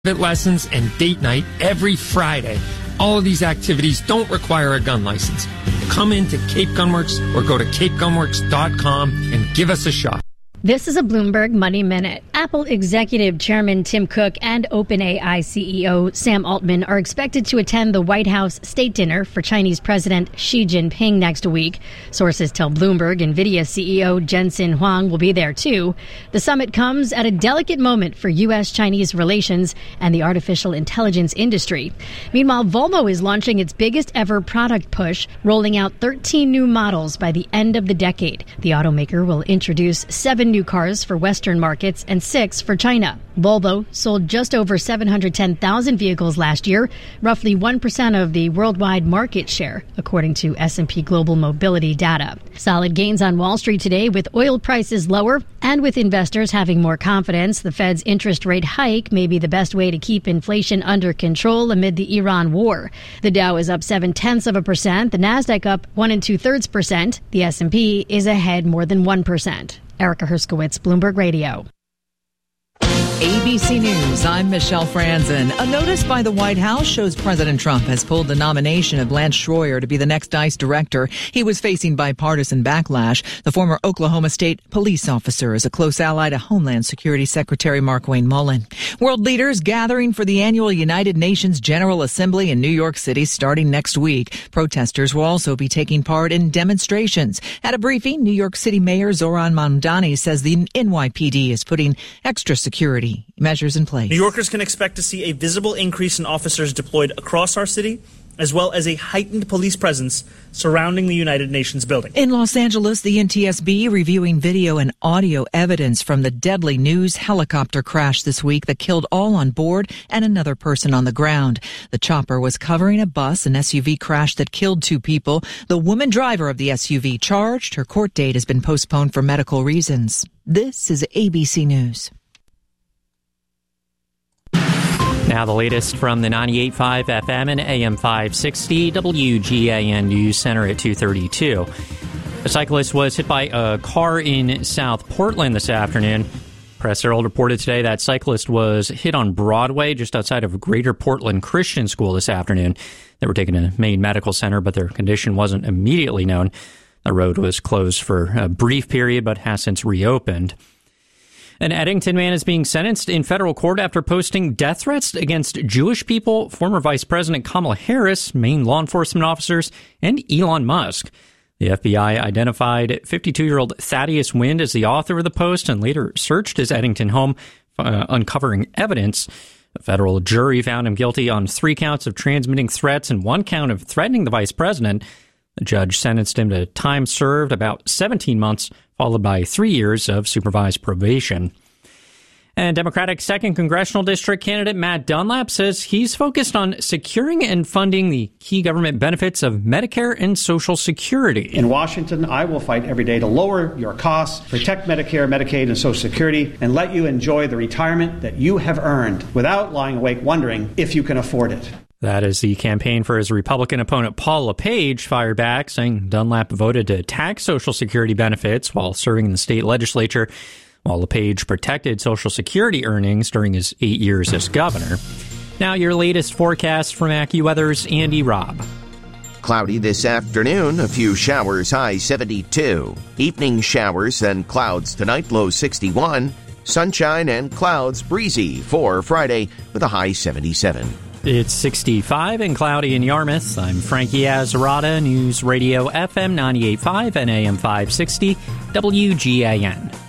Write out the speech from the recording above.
lessons and date night every Friday. All of these activities don't require a gun license. Come into Cape Gunworks or go to capegunworks.com and give us a shot. This is a Bloomberg Money Minute. Apple Executive Chairman Tim Cook and OpenAI CEO Sam Altman are expected to attend the White House state dinner for Chinese President Xi Jinping next week. Sources tell Bloomberg NVIDIA CEO Jensen Huang will be there too. The summit comes at a delicate moment for U.S.-Chinese relations and the artificial intelligence industry. Meanwhile, Volvo is launching its biggest ever product push, rolling out 13 new models by the end of the decade. The automaker will introduce 7 new cars for Western markets and 6 for China. Volvo sold just over 710,000 vehicles last year, roughly 1% of the worldwide market share, according to S&P Global Mobility data. Solid gains on Wall Street today with oil prices lower and with investors having more confidence. The Fed's interest rate hike may be the best way to keep inflation under control amid the Iran war. The Dow is up 0.7%, the Nasdaq up 1 2/3%. The S&P is ahead more than 1%. Erica Herskowitz, Bloomberg Radio. ABC News, I'm Michelle Franzen. A notice by the White House shows President Trump has pulled the nomination of Lance Schroyer to be the next ICE director. He was facing bipartisan backlash. The former Oklahoma State police officer is a close ally to Homeland Security Secretary Markwayne Mullin. World leaders gathering for the annual United Nations General Assembly in New York City starting next week. Protesters will also be taking part in demonstrations. At a briefing, New York City Mayor Zoran Mamdani says the NYPD is putting extra security measures in place. New Yorkers can expect to see a visible increase in officers deployed across our city, as well as a heightened police presence surrounding the United Nations building. In Los Angeles, the NTSB reviewing video and audio evidence from the deadly news helicopter crash this week that killed all on board and another person on the ground. The chopper was covering a bus, an SUV crash that killed 2 people. The woman driver of the SUV charged. Her court date has been postponed for medical reasons. This is ABC News. Now the latest from the 98.5 FM and AM 560 WGAN News Center at 2:32. A cyclist was hit by a car in South Portland this afternoon. Press Herald reported today that cyclist was hit on Broadway just outside of Greater Portland Christian School this afternoon. They were taken to Maine Medical Center, but their condition wasn't immediately known. The road was closed for a brief period, but has since reopened. An Eddington man is being sentenced in federal court after posting death threats against Jewish people, former Vice President Kamala Harris, Maine law enforcement officers, and Elon Musk. The FBI identified 52-year-old Thaddeus Wind as the author of the post and later searched his Eddington home, uncovering evidence. A federal jury found him guilty on 3 counts of transmitting threats and 1 count of threatening the vice president. The judge sentenced him to time served, about 17 months, followed by 3 years of supervised probation. And Democratic 2nd Congressional District candidate Matt Dunlap says he's focused on securing and funding the key government benefits of Medicare and Social Security. In Washington, I will fight every day to lower your costs, protect Medicare, Medicaid, and Social Security, and let you enjoy the retirement that you have earned without lying awake wondering if you can afford it. That is the campaign for his Republican opponent Paul LePage fired back, saying Dunlap voted to tax Social Security benefits while serving in the state legislature, while LePage protected Social Security earnings during his 8 years as governor. Now your latest forecast from AccuWeather's Andy Robb. Cloudy this afternoon, a few showers, high 72. Evening showers and clouds tonight, low 61. Sunshine and clouds, breezy for Friday with a high 77. It's 65 and cloudy in Yarmouth. I'm Frankie Azzarata, News Radio FM 98.5 and AM 560, WGAN.